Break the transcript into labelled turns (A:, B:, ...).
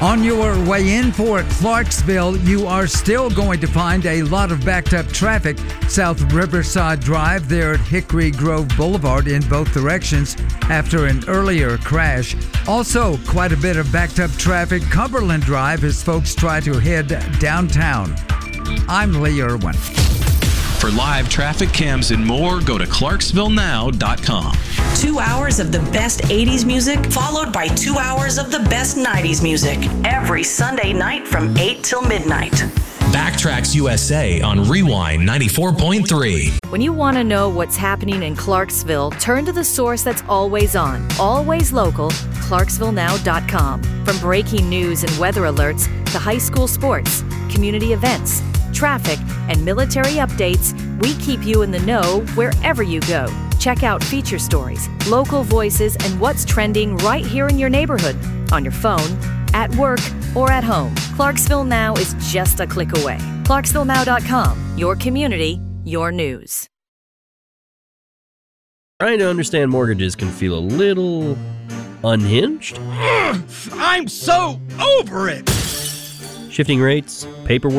A: On your way in for Clarksville, you are still going to find a lot of backed up traffic south Riverside Drive there at Hickory Grove Boulevard in both directions after an earlier crash. Also, quite a bit of backed up traffic Cumberland Drive as folks try to head downtown. I'm Lee Irwin.
B: For live traffic cams and more, go to ClarksvilleNow.com.
C: 2 hours of the best 80s music, followed by 2 hours of the best 90s music. Every Sunday night from 8 till midnight.
D: Backtracks USA on Rewind 94.3.
E: When you want to know what's happening in Clarksville, turn to the source that's always on, always local, ClarksvilleNow.com. From breaking news and weather alerts to high school sports, community events, traffic, and military updates, we keep you in the know wherever you go. Check out feature stories, local voices, and what's trending right here in your neighborhood, on your phone, at work, or at home. Clarksville Now is just a click away. ClarksvilleNow.com, your community, your news.
F: Trying to understand mortgages can feel a little unhinged.
G: I'm so over it!
F: Shifting rates, paperwork,